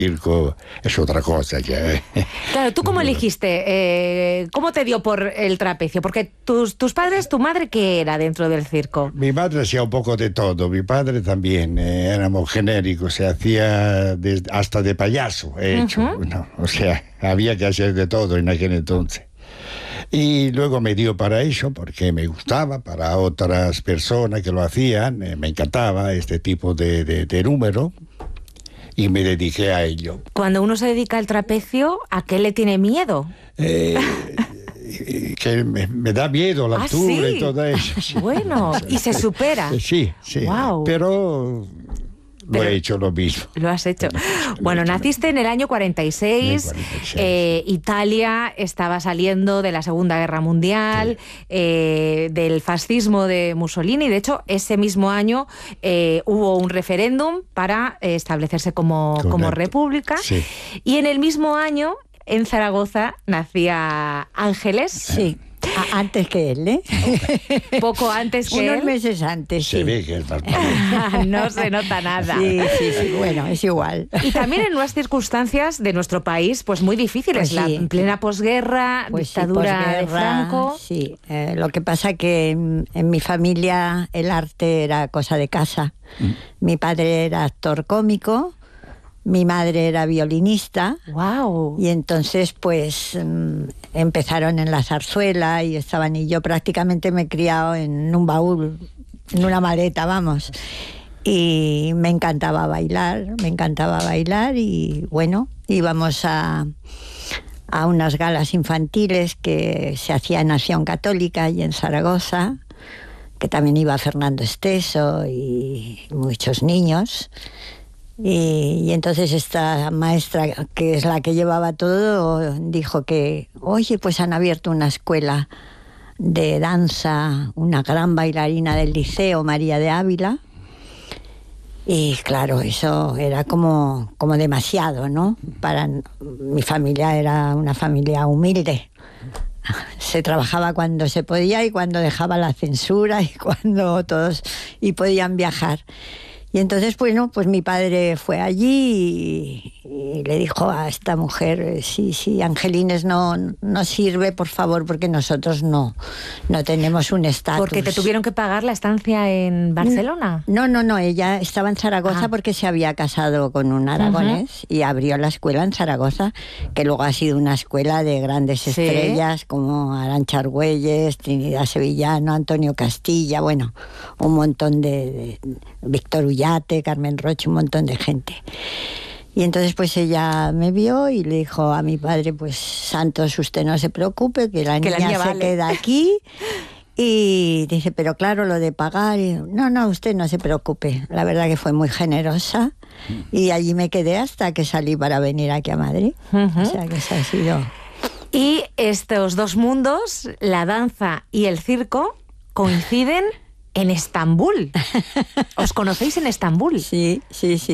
circo es otra cosa que... Claro, ¿tú cómo elegiste? ¿Cómo te dio por el trapecio? Porque tus padres, tu madre, ¿qué era dentro del circo? Mi madre hacía un poco de todo, mi padre también, éramos genéricos, se hacía hasta de payaso, he hecho, ¿no? O sea, había que hacer de todo en aquel entonces. Y luego me dio para eso, porque me gustaba, para otras personas que lo hacían, me encantaba este tipo de número, y me dediqué a ello. Cuando uno se dedica al trapecio, ¿a qué le tiene miedo? Que me da miedo la altura, ¿sí? Y todo eso. Sí. Bueno, y se supera. Sí, Wow. Pero he hecho lo mismo. Lo has hecho. Bueno, naciste en el año 46, Italia estaba saliendo de la Segunda Guerra Mundial, del fascismo de Mussolini. De hecho, ese mismo año hubo un referéndum para establecerse como república. Sí. Y en el mismo año, en Zaragoza, nacía Ángeles. Sí. Antes que él, ¿eh? Poco antes que Unos él. meses antes, sí. Se ve que es más No se nota nada. Sí, bueno, es igual. Y también en unas circunstancias de nuestro país, pues muy difíciles, Pues sí. La plena posguerra, dictadura de Franco. Sí, lo que pasa que en mi familia el arte era cosa de casa. Mi padre era actor cómico, mi madre era violinista. Wow. Y entonces pues empezaron en la zarzuela y yo prácticamente me he criado en un baúl, en una maleta, vamos. Y me encantaba bailar y bueno, íbamos a unas galas infantiles que se hacía en Acción Católica y en Zaragoza, que también iba Fernando Esteso y muchos niños. Y entonces esta maestra, que es la que llevaba todo, dijo que, oye, pues han abierto una escuela de danza, una gran bailarina del liceo, María de Ávila. Y claro, eso era como demasiado, ¿no? Para mi familia era una familia humilde. Se trabajaba cuando se podía y cuando dejaba la censura y cuando todos podían viajar. Y entonces, bueno, pues mi padre fue allí y le dijo a esta mujer, sí, Angelines no sirve, por favor, porque nosotros no tenemos un estatus. ¿Porque te tuvieron que pagar la estancia en Barcelona? No, ella estaba en Zaragoza porque se había casado con un aragonés y abrió la escuela en Zaragoza, que luego ha sido una escuela de grandes estrellas como Arantxa Argüelles, Trinidad Sevillano, Antonio Castilla, bueno, un montón de Víctor Ullate, Carmen Roche, un montón de gente. Y entonces pues ella me vio y le dijo a mi padre, pues Santos, usted no se preocupe, que la niña se queda aquí. Y dice, pero claro, lo de pagar, no, usted no se preocupe. La verdad que fue muy generosa y allí me quedé hasta que salí para venir aquí a Madrid. O sea que eso ha sido... Y estos dos mundos, la danza y el circo, coinciden en Estambul. ¿Os conocéis en Estambul? Sí.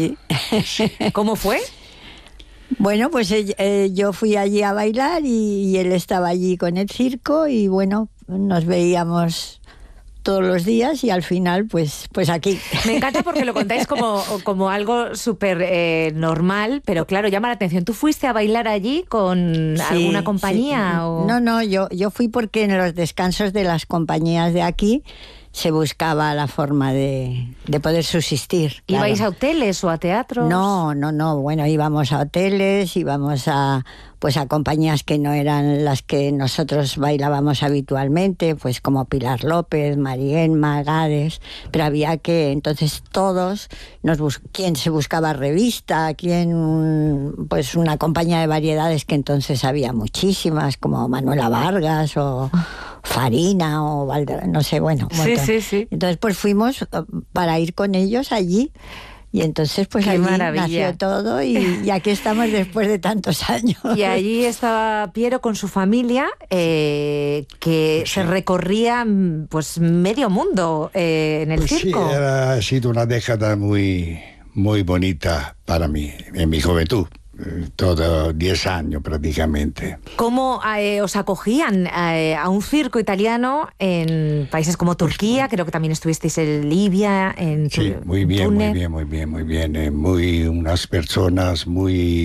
¿Cómo fue? Bueno, pues yo fui allí a bailar y él estaba allí con el circo y bueno, nos veíamos todos los días y al final pues aquí. Me encanta porque lo contáis como algo súper normal, pero claro, llama la atención. ¿Tú fuiste a bailar allí con alguna compañía? Sí. ¿O? No, yo fui porque en los descansos de las compañías de aquí se buscaba la forma de poder subsistir. Claro. ¿Ibais a hoteles o a teatros? No, bueno, íbamos a hoteles, íbamos a compañías que no eran las que nosotros bailábamos habitualmente, pues como Pilar López, Marien, Magades, pero había que, entonces todos, quien se buscaba revista, pues una compañía de variedades que entonces había muchísimas, como Manuela Vargas o Farina o Valder, no sé, bueno. Sí. Entonces pues fuimos para ir con ellos allí. Y entonces pues allí nació todo y aquí estamos después de tantos años. Y allí estaba Piero con su familia, que se recorría pues medio mundo en el circo. Sí, ha sido una década muy, muy bonita para mí, en mi juventud. Todo 10 años prácticamente. ¿Cómo os acogían a un circo italiano en países como Turquía? Creo que también estuvisteis en Libia, en Sí, muy bien, Túnez. muy bien. Unas personas muy